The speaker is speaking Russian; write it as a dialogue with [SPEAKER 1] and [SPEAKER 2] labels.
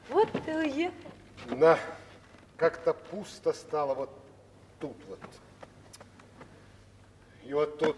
[SPEAKER 1] Вот ты уехал.
[SPEAKER 2] Да, как-то пусто стало вот тут вот. И вот тут